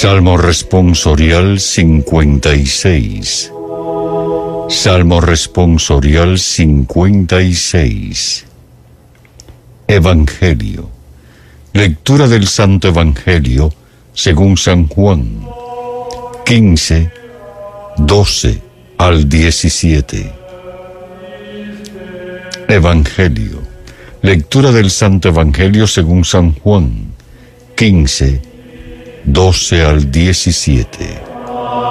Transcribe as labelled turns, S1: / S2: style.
S1: Salmo responsorial 56. Salmo responsorial 56. Evangelio. Lectura del Santo Evangelio según San Juan 15, 12 al 17. Evangelio. Lectura del Santo Evangelio según San Juan 15, 12 al 17.